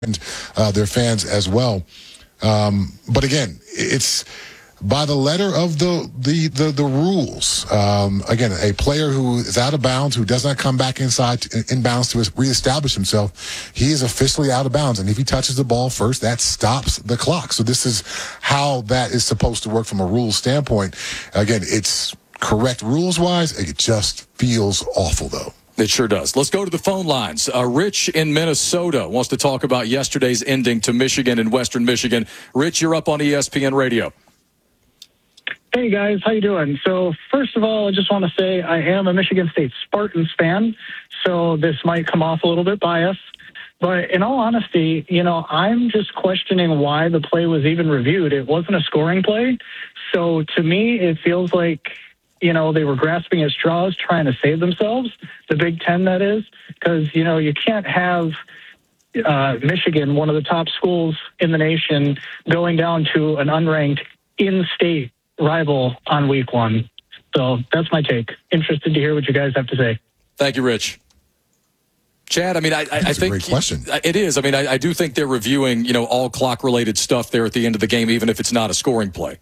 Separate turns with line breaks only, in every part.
their fans as well. But again, it's by the letter of the rules. Again, a player who is out of bounds, who does not come back in bounds to reestablish himself, he is officially out of bounds. And if he touches the ball first, that stops the clock. So this is how that is supposed to work from a rules standpoint. Again, it's correct rules-wise. It just feels awful, though.
It sure does. Let's go to the phone lines. Rich in Minnesota wants to talk about yesterday's ending to Michigan and Western Michigan. Rich, you're up on ESPN Radio.
Hey, guys. How you doing? So, first of all, I just want to say I am a Michigan State Spartans fan, so this might come off a little bit biased. But in all honesty, I'm just questioning why the play was even reviewed. It wasn't a scoring play. So, to me, it feels like they were grasping at straws trying to save themselves, the Big Ten, that is, because, you can't have Michigan, one of the top schools in the nation, going down to an unranked in-state rival on week one. So that's my take. Interested to hear what you guys have to say.
Thank you, Rich. Chad, I think
a great question.
It is. I do think they're reviewing, all clock-related stuff there at the end of the game, even if it's not a scoring play.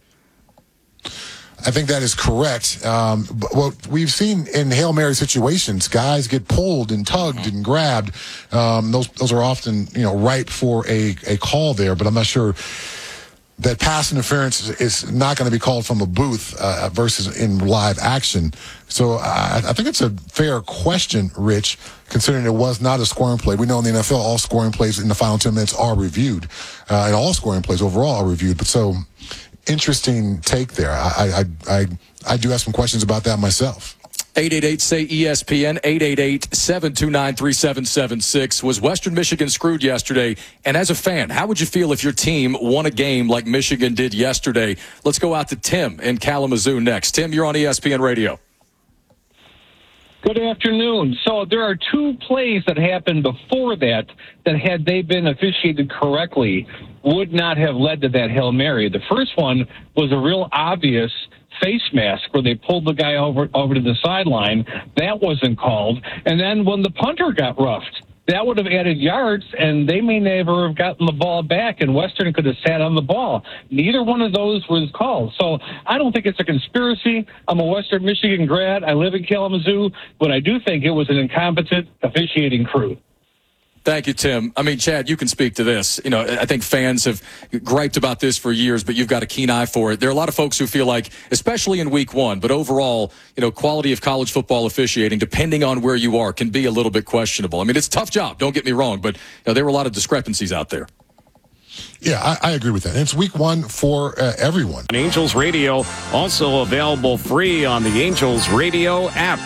I think that is correct. But what we've seen in Hail Mary situations, guys get pulled and tugged and grabbed. Those are often, ripe for a call there, but I'm not sure that pass interference is not going to be called from a booth versus in live action. So I think it's a fair question, Rich, considering it was not a scoring play. We know in the NFL, all scoring plays in the final 10 minutes are reviewed, and all scoring plays overall are reviewed. But so interesting take there. I do have some questions about that myself.
888-SAY-ESPN, 888-729-3776. Was Western Michigan screwed yesterday? And as a fan, how would you feel if your team won a game like Michigan did yesterday? Let's go out to Tim in Kalamazoo next. Tim, you're on ESPN Radio.
Good afternoon. So there are two plays that happened before that had they been officiated correctly, would not have led to that Hail Mary. The first one was a real obvious face mask where they pulled the guy over to the sideline. That wasn't called. And then when the punter got roughed, that would have added yards, and they may never have gotten the ball back, and Western could have sat on the ball. Neither one of those was called. So I don't think it's a conspiracy. I'm a Western Michigan grad. I live in Kalamazoo, but I do think it was an incompetent officiating crew.
Thank you, Tim. Chad, you can speak to this. I think fans have griped about this for years, but you've got a keen eye for it. There are a lot of folks who feel like, especially in week one, but overall, quality of college football officiating, depending on where you are, can be a little bit questionable. It's a tough job, don't get me wrong, but there were a lot of discrepancies out there.
Yeah, I agree with that. It's week one for everyone.
Angels Radio, also available free on the Angels Radio app.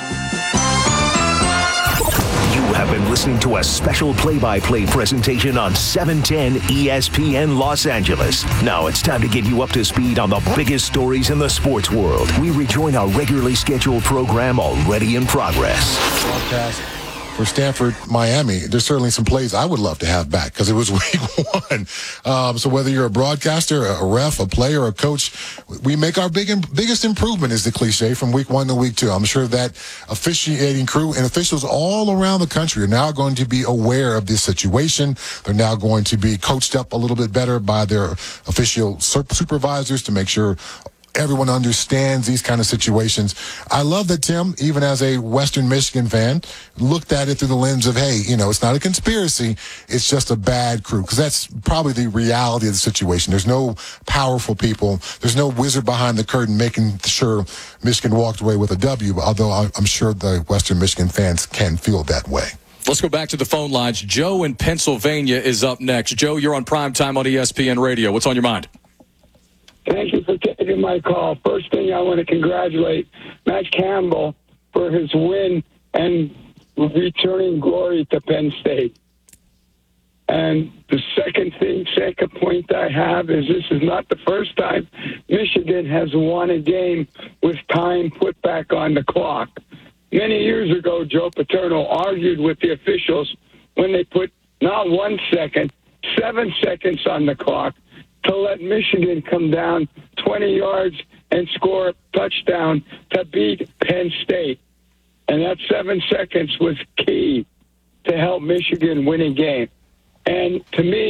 You have been listening to a special play-by-play presentation on 710 ESPN Los Angeles. Now it's time to get you up to speed on the biggest stories in the sports world. We rejoin our regularly scheduled program already in progress.
Broadcast for Stanford, Miami. There's certainly some plays I would love to have back because it was week one. So whether you're a broadcaster, a ref, a player, a coach, we make our biggest improvement, is the cliche, from week one to week two. I'm sure that officiating crew and officials all around the country are now going to be aware of this situation. They're now going to be coached up a little bit better by their official supervisors to make sure everyone understands these kind of situations. I love that Tim, even as a Western Michigan fan, looked at it through the lens of, hey, it's not a conspiracy. It's just a bad crew. Because that's probably the reality of the situation. There's no powerful people. There's no wizard behind the curtain making sure Michigan walked away with a W, although I'm sure the Western Michigan fans can feel that way.
Let's go back to the phone lines. Joe in Pennsylvania is up next. Joe, you're on primetime on ESPN Radio. What's on your mind?
Thank you for taking my call. First thing, I want to congratulate Matt Campbell for his win and returning glory to Penn State. And the second point I have is this is not the first time Michigan has won a game with time put back on the clock. Many years ago, Joe Paterno argued with the officials when they put not 1 second, 7 seconds on the clock to let Michigan come down 20 yards and score a touchdown to beat Penn State. And that 7 seconds was key to help Michigan win a game. And to me,